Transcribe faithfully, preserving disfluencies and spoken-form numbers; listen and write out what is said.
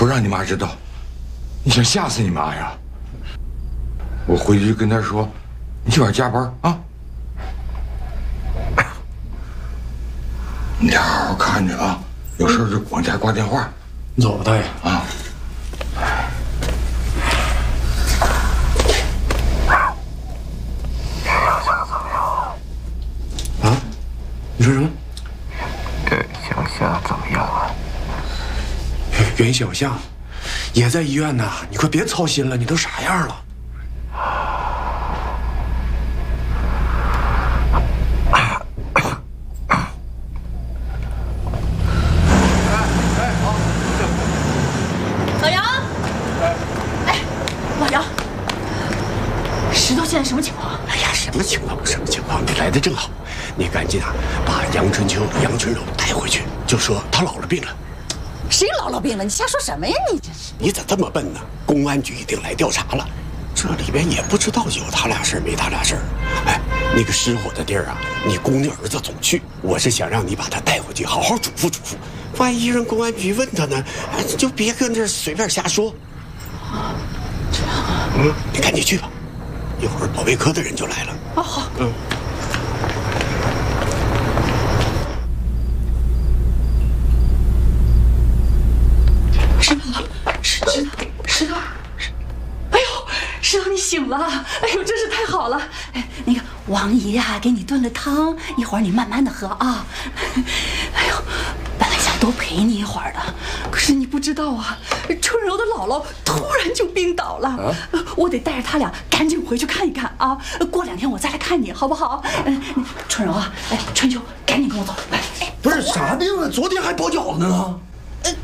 不让你妈知道，你想吓死你妈呀？我回去跟她说，你今晚加班啊。你好好看着啊，有事就往家挂电话。 你走吧，大爷啊。 啊？你说什么？ 袁小夏怎么样了？ 袁小夏也在医院呢，你快别操心了，你都啥样了？ 老杨，哎，老杨，石头现在什么情况？ 哎呀，什么情况？什么情况？你来的正好，你赶紧啊，把杨春秋、杨春柔带回去，就说他姥姥病了。 谁姥姥病了？你瞎说什么呀？你这是…… 你咋这么笨呢？公安局已经来调查了，这里边也不知道有他俩事儿没他俩事儿。哎，那个失火的地儿啊，你姑娘儿子总去，我是想让你把他带回去，好好嘱咐嘱咐。万一让公安局问他呢，就别跟这随便瞎说。 啊，这样啊？ 嗯，你赶紧去吧，一会儿保卫科的人就来了。 啊，好。 嗯。 石头，石石头，石头，哎呦，石头你醒了！哎呦，真是太好了！哎，那个王姨呀、啊，给你炖了汤，一会儿你慢慢的喝啊。哎呦，本来想多陪你一会儿的，可是你不知道啊，春柔的姥姥突然就病倒了，啊、我得带着他俩赶紧回去看一看啊。过两天我再来看你，好不好？嗯，春柔啊，哎，春秋，赶紧跟我走。哎， 不是啥病啊？昨天还包饺子呢。